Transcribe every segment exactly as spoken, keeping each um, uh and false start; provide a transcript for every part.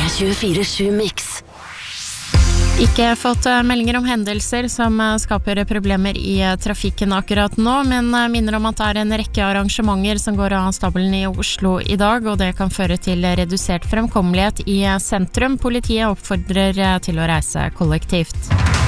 tjuefire sju Mix. Ikke fått meldinger om hendelser som skaper problemer i trafikken akkurat nå, men minner om at det er en rekke arrangementer som går av stabelen i Oslo i dag, og det kan føre til redusert fremkommelighet i sentrum. Politiet oppfordrer til å reise kollektivt.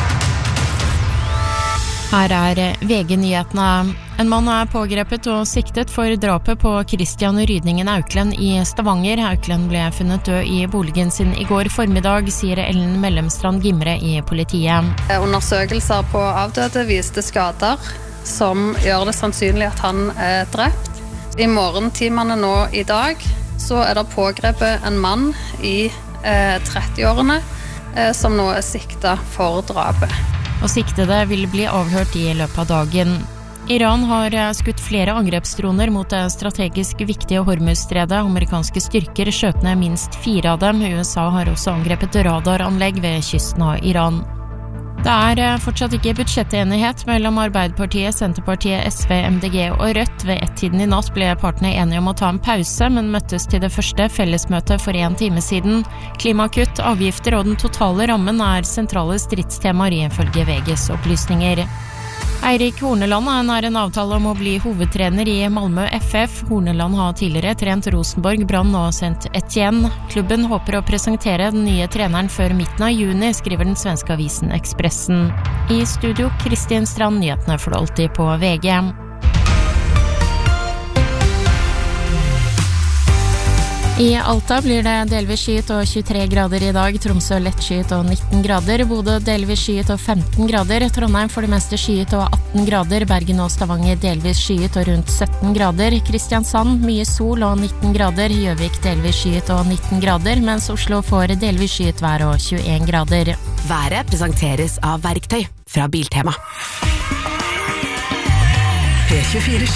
Her er V G-nyhetene. En mann er pågrepet og siktet for drapet på Christian Rydningen Auklend i Stavanger. Auklend ble funnet død i boligen sin i går formiddag, sier Ellen Mellemstrand Gimre i politiet. Undersøkelser på avdøde viste skader som gjør det sannsynlig at han er drept. I morgentimene nå i dag så er det pågrepet en mann i eh, trettiårene eh, som nå er siktet for drapet. Og siktede vil bli avhørt i løpet av dagen. Iran har skutt flere angrepsdroner mot det strategisk viktige Hormuzstredet. Amerikanske styrker skjøt ned minst fire av dem. U S A har også angrepet radaranlegg ved kysten av Iran. Det er fortsatt ikke budsjettenighet mellom Arbeiderpartiet, Senterpartiet, S V, M D G og Rødt. Ved ett-tiden i natt ble partene enige om å ta en pause, men møttes til det første fellesmøtet for en time siden. Klimakutt, avgifter og den totale rammen er sentrale stridstemaer ifølge V G's opplysninger. Eirik Horneland har nær en avtale om å bli hovedtrener i Malmö F F. Horneland har tidligere trent Rosenborg, Brann og Saint Etienne. Klubben håper å presentere den nye treneren før midten av juni, skriver den svenske avisen Expressen. I studio, Kristin Strand, nyhetene for alltid på V G. I Alta blir det delvis skyet og tjuetre grader i dag, Tromsø lett skyet og nitten grader, Bodø delvis skyet og femten grader, Trondheim for det meste skyet og atten grader, Bergen og Stavanger delvis skyet og rundt sytten grader, Kristiansand mye sol og nitten grader, Gjøvik delvis skyet og nitten grader, mens Oslo får delvis skyet vær og tjueen grader. Været presenteres av Verktøy fra Biltema. P tjuefire